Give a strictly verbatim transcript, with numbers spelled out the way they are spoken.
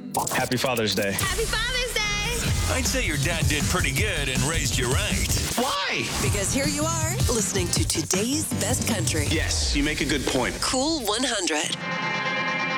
Happy Father's Day. Happy Father's Day! I'd say your dad did pretty good and raised you right. Why? Because here you are, listening to today's best country. Yes, you make a good point. Cool one hundred.